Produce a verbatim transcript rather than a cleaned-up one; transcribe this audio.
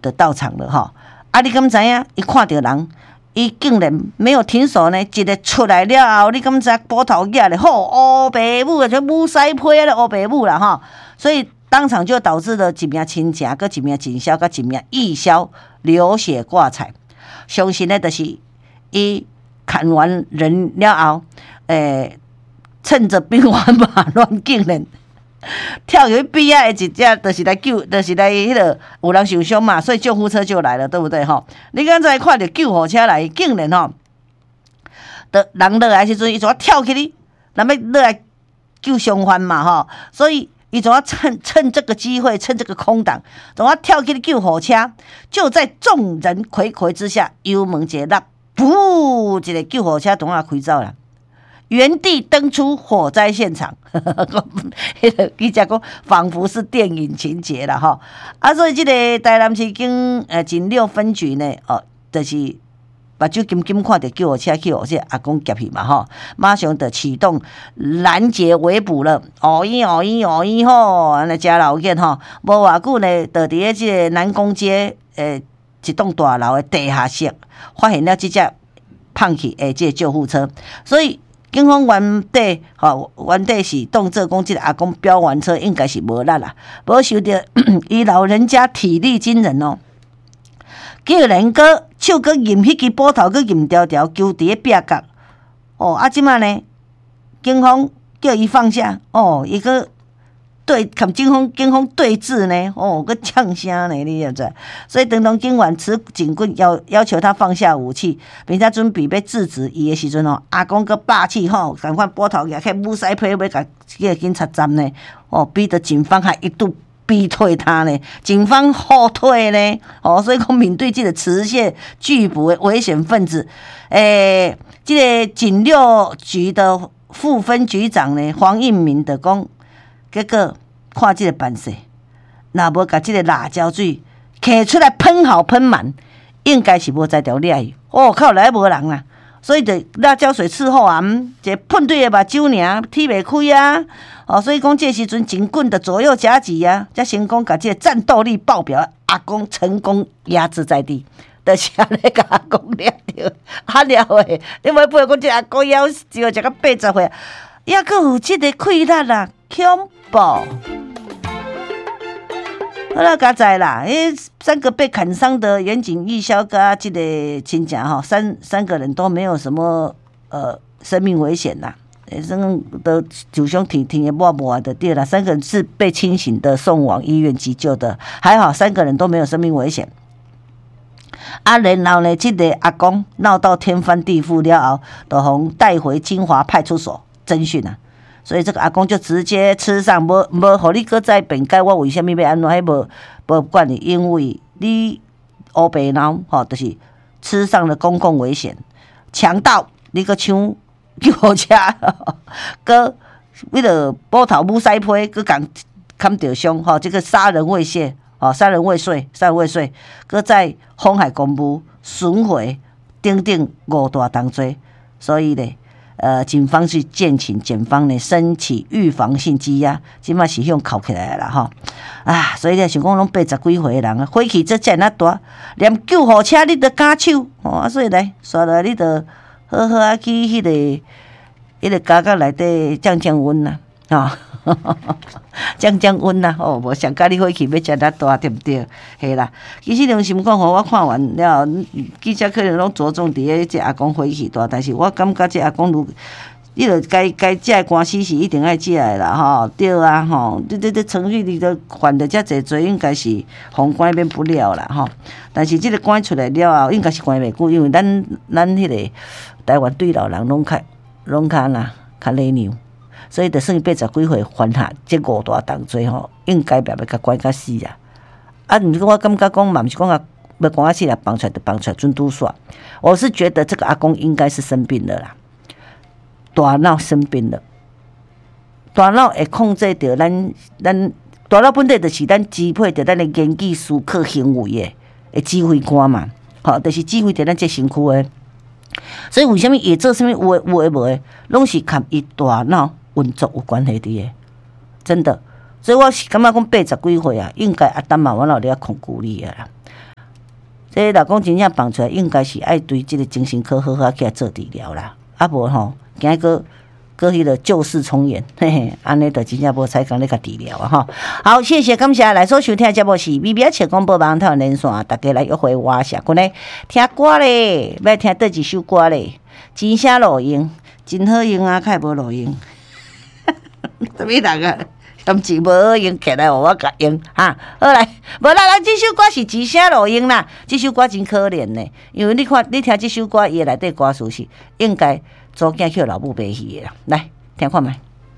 的到场了哈。啊，你敢知影？伊看到人，伊竟然没有停手呢，一个出来了后，你敢知波头野咧，吼，乌爸母啊，就母狮批咧，乌爸母啦哈。所以当场就导致了一名亲情、佮一名警消、佮一名义消流血挂彩。相信呢，就是伊砍完人了后，诶、欸，趁着兵荒马乱，竟然跳入边仔的一只，就是来救，就是来迄个有人受伤嘛，所以救护车就来了，对不对吼？你刚才看到救护车来，竟然吼，的人落来时阵，伊就要跳起哩，那么落来救伤患嘛吼，所以伊就要趁趁这个机会，趁这个空档，就要跳起哩救护车，就在众人睽睽之下，油门一落，噗，一个救护车就啊开走啦。原地登出火灾现场，迄个记者讲，仿佛是电影情节啦哈。啊，所以这个台南市警呃警六分局呢，哦，就是目睭金金看到救护车去互这阿公夹去嘛吼，马上就启动拦截围捕了。哦咦哦咦哦咦吼，安尼真老见吼。无偌久呢，就伫咧这个南宫街诶一栋大楼的地下室，发现了这只胖去诶这个救护车，所以。警方原底吼，原底是当作讲即个阿公飙完车应该是无力啦，无想到伊老人家体力惊人哦，竟然个手个任迄支波头个任条条揪伫咧壁角哦，啊即摆呢，警方叫伊放下哦，伊个对，跟警方警方对峙呢，哦，个呛声呢，你晓得？所以，等同警员持警棍要要求他放下武器，并且准备要制止伊的时阵哦，阿公个霸气吼，赶快波头举起母狮批要甲这个警察站呢，哦，逼得警方还一度逼退他呢，警方后退呢，哦，所以讲面对这个持械拒捕的危险分子，诶、欸，这个警六局的副分局长呢，黄应明的讲。结果看这个办势，若无甲这个辣椒水揢出来喷好喷满，应该是无在条掠去。哦，靠来无人啦，所以就辣椒水伺候啊，一个喷对的目睭尔，踢袂开啊。哦，所以讲这时阵警棍的左右夹击啊，才成功甲这个战斗力爆表阿公成功压制在地。就是安尼甲阿公掠着，啊掠诶！你莫不讲这阿公夭只有一个八十岁，抑阁有这个气力啦，恐怖！好了，加在啦，诶，三个被砍伤的远景义消跟这个亲家哈，三三个人都没有什么呃生命危险啦，诶，生的受伤挺挺也摸摸的对啦，三个人是被清醒的送往医院急救的，还好三个人都没有生命危险。啊，然后呢，这个阿公闹到天翻地覆了后，就互带回金华派出所侦讯啊。所以这个阿公就直接吃上，无无，互你搁再辩解我为什么要安怎？迄无无管你，因为你乌白脑吼，就是吃上了公共危险，强盗你搁抢救护车，搁为了波头母狮批，搁共砍着伤吼，这个杀人未遂，吼杀人未遂，杀人未遂，搁再妨害公务、损毁等等五大当罪，所以呢。呃，警方是建请检方呢申请预防性羁押，即马是向扣起来啦吼啊！所以咧，想讲拢八十几岁人啊，火气这遮尔大，连救护车你都敢手哦啊！所以来，刷来你都好好啊去迄、那个迄、那个家家内底降降温啦啊！降降温啦哦，无想甲你火气要遮尔大，对不对？嘿啦，其实良心讲吼，我看完了，记者可能拢着重伫咧这阿公火气大，但是我感觉这阿公如，你著该该借的官司是一定爱借的啦吼，对啊吼，你这这程序你都犯得遮济罪，应该是封关免不了啦吼。但是这个关出来了后，应该是关袂久，因为咱咱迄个台湾对老人拢较拢较呐较礼让。所以，就算八十几岁犯下这五大重罪吼，应该别要甲关甲死啊！啊，毋过我感觉讲嘛，毋是讲啊，要关啊死啦，放出来就放出来，准拄煞。我是觉得这个阿公应该是生病了啦，大脑生病了，大脑会控制着咱咱大脑本体就是咱支配着咱的言语、思考、行为的，会指挥官嘛，吼，就是指挥着咱这身躯的。所以为什么会做什么有诶有诶无诶，拢是跟伊大脑运作有关系的，真的。所以我是感觉讲八十几岁啊，应该阿丹嘛，我老咧控制你啊啦。 这老公真正放出来，应该是爱对这个精神科好好起来做治疗啦，啊无吼，惊个。过迄个旧事重演，嘿嘿，安尼就真正无采讲咧甲治疗啊吼。好，谢谢感谢来所收听的节目是 B B S 切广播网台连线，大家来约会我社群咧听歌咧，要听倒一首歌咧？真声录音，真好用啊，较无录音。什么人啊？嫌钱无好用，起来互我甲用哈。好来，无啦，咱这首歌是真声录音啦，这首歌真可怜呢，因为你看，你听这首歌，伊内底歌词是应该。祖囝去老母白去的啦，来听看觅。